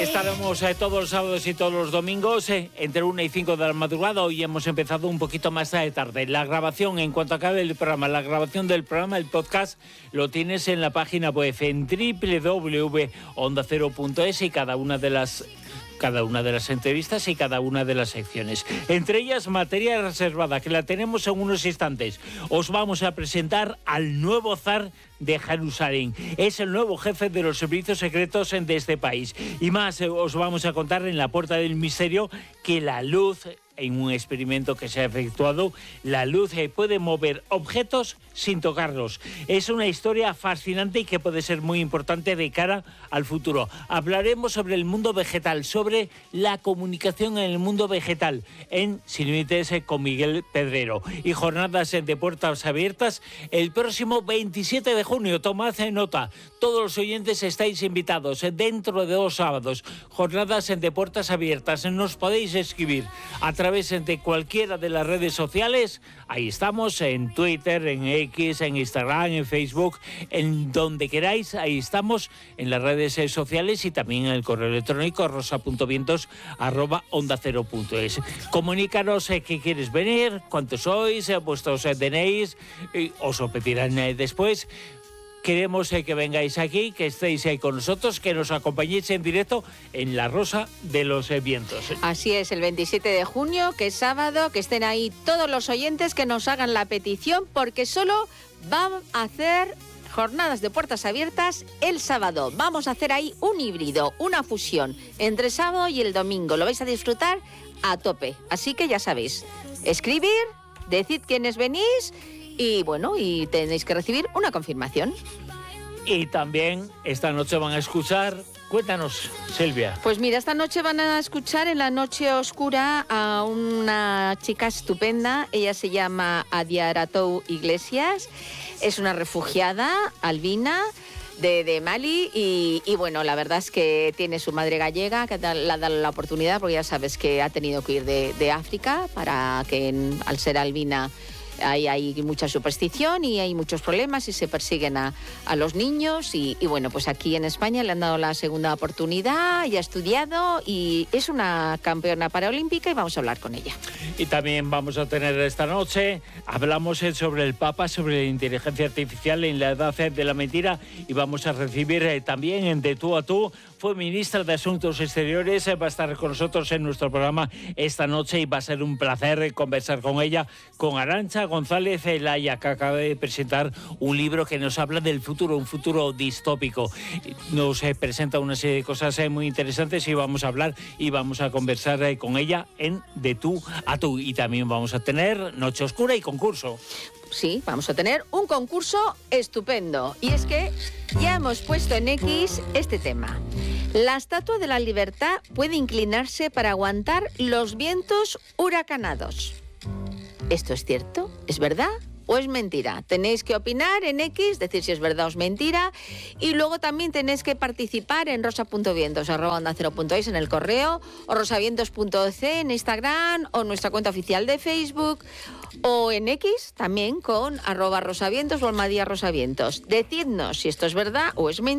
Estaremos todos los sábados y todos los domingos entre 1 y 5 de la madrugada. Hoy hemos empezado un poquito más tarde. La grabación, en cuanto acabe el programa, la grabación del programa, el podcast, lo tienes en la página web en www.ondacero.es y cada una de las entrevistas y cada una de las secciones. Entre ellas, materia reservada, que la tenemos en unos instantes. Os vamos a presentar al nuevo zar de Jerusalén. Es el nuevo jefe de los servicios secretos de este país. Y más, os vamos a contar en la Puerta del Misterio que la luz, en un experimento que se ha efectuado, la luz puede mover objetos sin tocarlos. Es una historia fascinante y que puede ser muy importante de cara al futuro. Hablaremos sobre el mundo vegetal, sobre la comunicación en el mundo vegetal, en Sin Límites con Miguel Pedrero. Y jornadas de puertas abiertas el próximo 27 de junio. Tomad nota. Todos los oyentes estáis invitados dentro de 2 sábados. Jornadas de puertas abiertas. Nos podéis escribir a través de cualquiera de las redes sociales. Ahí estamos, en Twitter, en X, en Instagram, en Facebook, en donde queráis. Ahí estamos, en las redes sociales y también en el correo electrónico rosa.vientos@ondacero.es. Comunícanos qué quieres venir, cuántos sois, vuestros DNIs, os lo pedirán después. Queremos que vengáis aquí, que estéis con nosotros, que nos acompañéis en directo en La Rosa de los Vientos. Así es, el 27 de junio, que es sábado, que estén ahí todos los oyentes, que nos hagan la petición, porque solo van a hacer jornadas de puertas abiertas el sábado. Vamos a hacer ahí un híbrido, una fusión entre sábado y el domingo. Lo vais a disfrutar a tope. Así que ya sabéis, escribir, decid quiénes venís. Y bueno, y tenéis que recibir una confirmación. Y también esta noche van a escuchar... Cuéntanos, Silvia. Pues mira, esta noche van a escuchar en la noche oscura a una chica estupenda. Ella se llama Adiaratou Iglesias. Es una refugiada albina de Mali y bueno, la verdad es que tiene su madre gallega que le ha dado la oportunidad, porque ya sabes que ha tenido que ir de África para que al ser albina... Hay mucha superstición y hay muchos problemas y se persiguen a los niños y bueno, pues aquí en España le han dado la segunda oportunidad y ha estudiado y es una campeona paraolímpica y vamos a hablar con ella. Y también vamos a tener esta noche, hablamos sobre el Papa, sobre la inteligencia artificial en la edad de la mentira y vamos a recibir también de tú a tú. Fue ministra de Asuntos Exteriores, va a estar con nosotros en nuestro programa esta noche y va a ser un placer conversar con ella, con Arantxa González Elaya, que acaba de presentar un libro que nos habla del futuro, un futuro distópico. Nos presenta una serie de cosas muy interesantes y vamos a hablar y vamos a conversar con ella en De tú a tú. Y también vamos a tener Noche Oscura y concurso. Sí, vamos a tener un concurso estupendo. Y es que ya hemos puesto en X este tema. La Estatua de la Libertad puede inclinarse para aguantar los vientos huracanados. ¿Esto es cierto? ¿Es verdad? ¿O es mentira? Tenéis que opinar en X, decir si es verdad o es mentira. Y luego también tenéis que participar en rosa.vientos@ondacero.es en el correo, o rosavientos.ec en Instagram, o nuestra cuenta oficial de Facebook, o en X también con @rosavientos o almadía rosavientos. Decidnos si esto es verdad o es mentira.